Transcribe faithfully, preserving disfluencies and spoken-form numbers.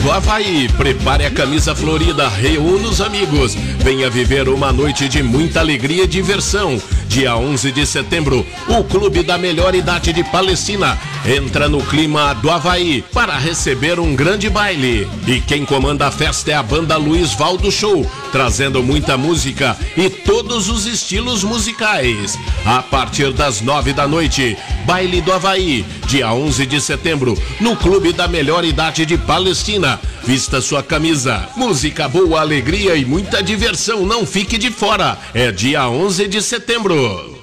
do Havaí. Prepare a camisa florida, reúna os amigos. Venha viver uma noite de muita alegria e diversão. Dia onze de setembro, o clube da melhor idade de Palestina entra no clima do Havaí para receber um grande baile. E quem comanda a festa é a banda Luiz Valdo Show, trazendo muita música e todos os estilos musicais. A partir das nove da noite, baile do Havaí, dia onze de setembro, no clube da melhor idade de Palestina. Vista sua camisa, música boa, alegria e muita diversão, não fique de fora. É dia onze de setembro.